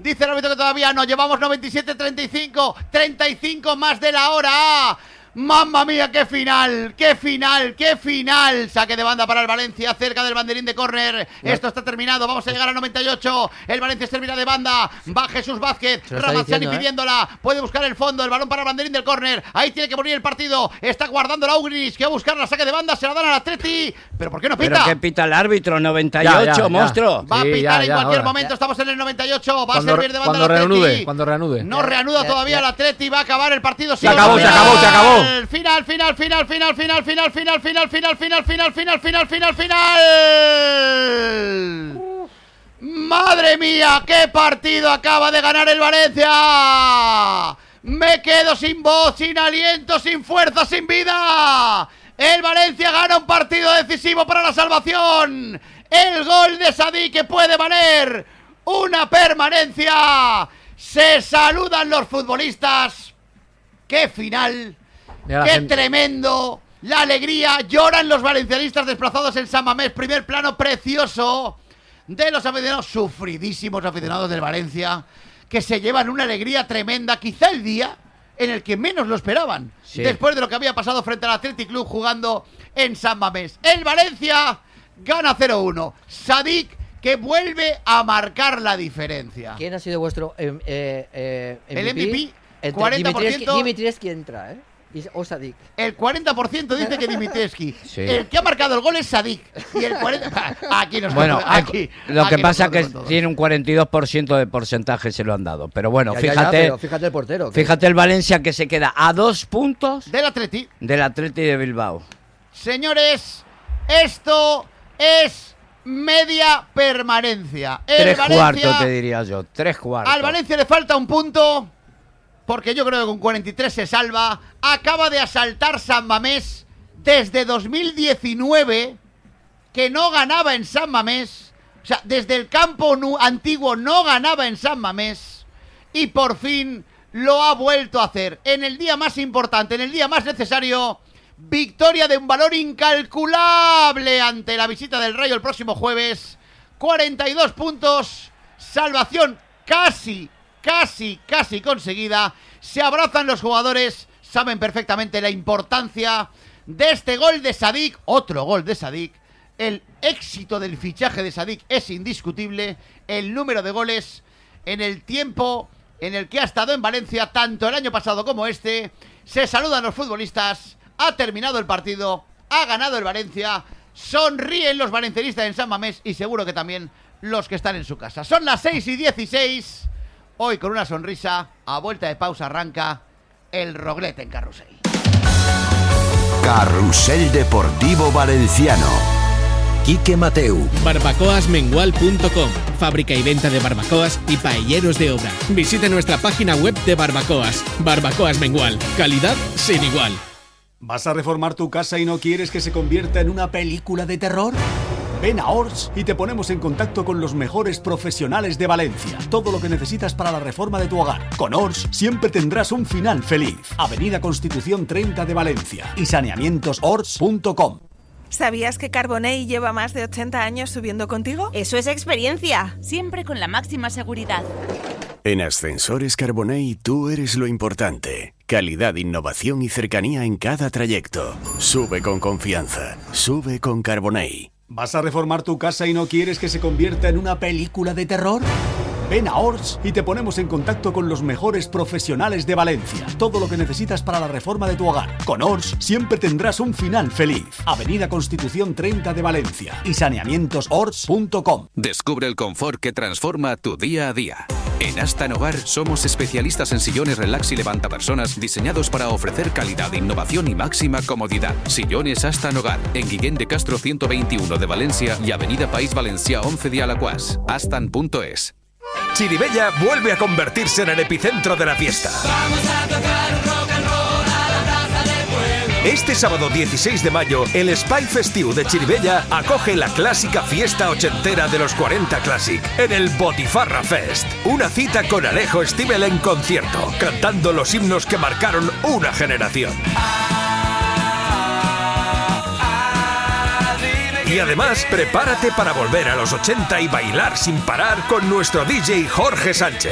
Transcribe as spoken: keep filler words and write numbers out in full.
Dice el árbitro que todavía no. Llevamos noventa y siete treinta y cinco. treinta y cinco más de la hora. ¡Mamma mía, qué final! ¡Qué final! ¡Qué final! Saque de banda para el Valencia, cerca del banderín de córner. Esto está terminado, vamos a llegar a noventa y ocho. El Valencia termina de banda. Va Jesús Vázquez, Ramazzani pidiéndola. ¿eh? Puede buscar el fondo, el balón para el banderín del córner. Ahí tiene que morir el partido. Está guardando la Ugris, que va a buscar la saque de banda. Se la dan al Atleti. ¿Pero por qué no pita? ¿Pero qué pita el árbitro? noventa y ocho, ya, ya, monstruo. Va a pitar sí, ya, en ya, cualquier ahora. momento. Ya. Estamos en el noventa y ocho. Va cuando, a servir de banda cuando el Atleti. reanude, cuando reanude. No reanuda ya, todavía ya. el Atleti. Va a acabar el partido. Se acabó, se acabó, se acabó. Final, final. Final, final, final, final, final, final, final, final, final, final, final, final, final. ¡Madre mía! ¡Qué partido acaba de ganar el Valencia! Me quedo sin voz, sin aliento, sin fuerza, sin vida. El Valencia gana un partido decisivo para la salvación. El gol de Sadik que puede valer una permanencia. Se saludan los futbolistas. ¡Qué final! Mira, ¡Qué gente. tremendo! La alegría, lloran los valencianistas desplazados en San Mamés. Primer plano precioso de los aficionados, sufridísimos aficionados del Valencia, que se llevan una alegría tremenda, quizá el día en el que menos lo esperaban, sí. después de lo que había pasado frente al Athletic Club jugando en San Mamés. El Valencia gana cero uno. Sadik, que vuelve a marcar la diferencia. ¿Quién ha sido vuestro eh, eh, eh, M V P? El M V P, Entre cuarenta por ciento. Dimitrievski entra, ¿eh? Y, o Sadik. El cuarenta por ciento dice que Dimitrievski. Sí. El que ha marcado el gol es Sadik. Y el cuarenta por ciento... Aquí nos Bueno, aquí, lo aquí que pasa es nos que todos. tiene un cuarenta y dos por ciento de porcentaje, se lo han dado. Pero bueno, Ya, ya, ya, fíjate, pero fíjate el portero. que- fíjate el Valencia que se queda a dos puntos Del Atleti. del Atleti de Bilbao. Señores, esto es media permanencia. El Tres Valencia- cuartos, te diría yo. Tres cuartos. Al Valencia le falta un punto, porque yo creo que con cuarenta y tres se salva. Acaba de asaltar San Mamés desde dos mil diecinueve, que no ganaba en San Mamés. O sea, desde el campo nu- antiguo no ganaba en San Mamés. Y por fin lo ha vuelto a hacer. En el día más importante, en el día más necesario, victoria de un valor incalculable ante la visita del Rayo el próximo jueves. cuarenta y dos puntos, salvación casi, casi, casi conseguida. Se abrazan los jugadores, saben perfectamente la importancia de este gol de Sadik, otro gol de Sadik. El éxito del fichaje de Sadik es indiscutible. El número de goles en el tiempo en el que ha estado en Valencia, tanto el año pasado como este. Se saludan los futbolistas. Ha terminado el partido, ha ganado el Valencia. Sonríen los valencianistas en San Mamés y seguro que también los que están en su casa. Son las seis y dieciséis. Hoy con una sonrisa, a vuelta de pausa arranca el Roglete en Carrusel. Carrusel Deportivo Valenciano. Quique Mateu. barbacoas mengual punto com. Fábrica y venta de barbacoas y paelleros de obra. Visite nuestra página web de barbacoas. Barbacoas Mengual. Calidad sin igual. ¿Vas a reformar tu casa y no quieres que se convierta en una película de terror? Ven a Ors y te ponemos en contacto con los mejores profesionales de Valencia. Todo lo que necesitas para la reforma de tu hogar. Con Ors siempre tendrás un final feliz. Avenida Constitución treinta de Valencia y saneamientos ors punto com. ¿Sabías que Carbonell lleva más de ochenta años subiendo contigo? Eso es experiencia, siempre con la máxima seguridad. En Ascensores Carbonell tú eres lo importante. Calidad, innovación y cercanía en cada trayecto. Sube con confianza. Sube con Carbonell. ¿Vas a reformar tu casa y no quieres que se convierta en una película de terror? Ven a Ors y te ponemos en contacto con los mejores profesionales de Valencia. Todo lo que necesitas para la reforma de tu hogar. Con Ors siempre tendrás un final feliz. Avenida Constitución treinta de Valencia y saneamientos ors punto com. Descubre el confort que transforma tu día a día. En Astan Hogar somos especialistas en sillones relax y levantapersonas diseñados para ofrecer calidad, innovación y máxima comodidad. Sillones Astan Hogar, en Guillén de Castro ciento veintiuno de Valencia y Avenida País Valencià once de Alaquàs. astan punto es. Chirivella vuelve a convertirse en el epicentro de la fiesta. Vamos a tocar rock and roll a la Plaza del Pueblo. Este sábado dieciséis de mayo, el Spy Festiu de Chirivella acoge la clásica fiesta ochentera de los cuarenta Classic en el Botifarra Fest. Una cita con Alejo Stivel en concierto, cantando los himnos que marcaron una generación. Y además, prepárate para volver a los ochenta y bailar sin parar con nuestro D J Jorge Sánchez.